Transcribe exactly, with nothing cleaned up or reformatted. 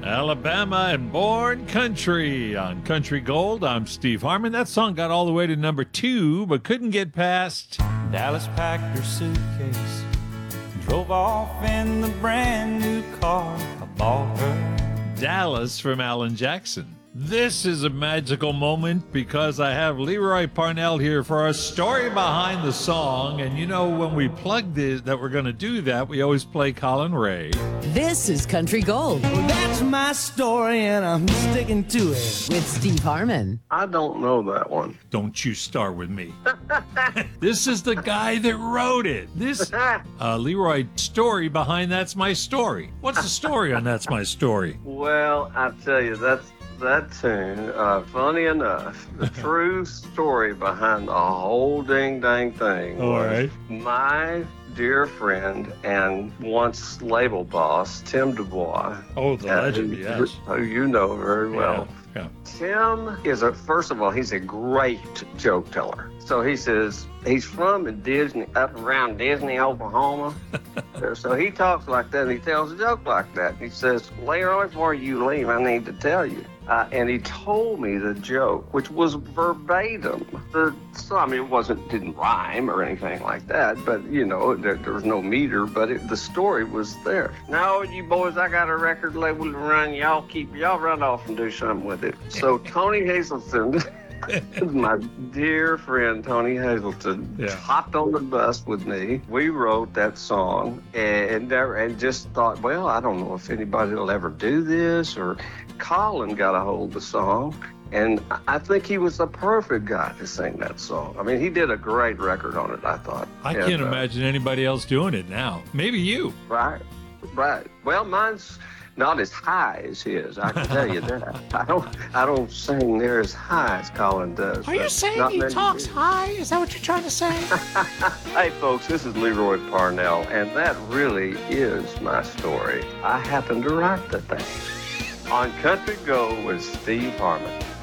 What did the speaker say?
Alabama and Born Country on Country Gold. I'm Steve Harmon. That song got all the way to number two, but couldn't get past. Dallas packed her suitcase, drove off in the brand new car I bought her. Dallas from Alan Jackson. This is a magical moment because I have Leroy Parnell here for our story behind the song. And you know, when we plug this, that we're going to do that, we always play Colin Ray. This is Country Gold Well, that's my story, and I'm sticking to it. with Steve Harmon. I don't know that one. Don't you start with me. This is the guy that wrote it. This uh, Leroy story behind That's My Story. What's the story on That's My Story? Well, I tell you, that's that tune. Uh, funny enough, the true story behind the whole ding dang thing All was right. my dear friend and once label boss, Tim Dubois. Oh, the uh, legend, who- yes. Who you know very well. Yeah. Tim is a, first of all, he's a great joke teller. So he says he's from in Disney, up around Disney, Oklahoma. So he talks like that, and he tells a joke like that. He says, Leroy, before you leave, I need to tell you. Uh, and he told me the joke, which was verbatim. The, so, I mean, it wasn't, didn't rhyme or anything like that, but, you know, there, there was no meter, but it, the story was there. Now, you boys, I got a record label to run. Y'all keep, y'all run off and do something with it. So Tony Hazelton, my dear friend Tony Hazelton, Yeah. hopped on the bus with me. We wrote that song and never, and just thought, well, I don't know if anybody will ever do this. Or Colin got a hold of the song, and I think he was the perfect guy to sing that song. I mean, he did a great record on it, I thought. I And, can't uh, imagine anybody else doing it now. Maybe you. Right, right. Well, mine's not as high as his. I can tell you that. I don't, I don't sing near as high as Colin does. Are you but saying not he many talks do. high? Is that what you're trying to say? Hey, folks, this is Leroy Parnell, and that really is my story. I happened to write the thing. On Country Go with Steve Harmon.